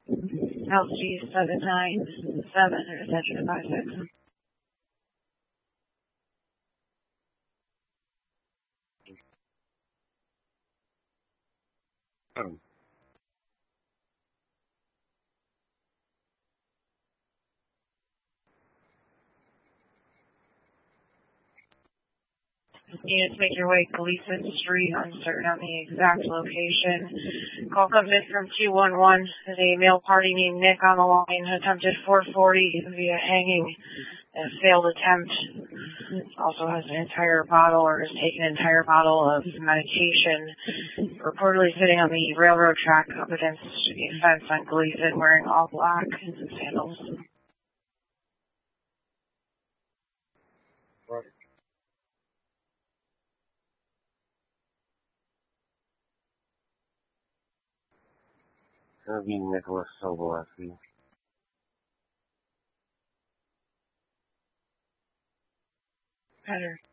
LG 797, attention 56. Units make your way to Gleason Street, uncertain on the exact location. Call comes in from 211. There's a male party named Nick on the line. Attempted 440 via hanging. A failed attempt. Also has an entire bottle or has taken an entire bottle of medication. Reportedly sitting on the railroad track up against the fence on Gleason wearing all black and some sandals. Kirby Nicholas Sobolewski. Better.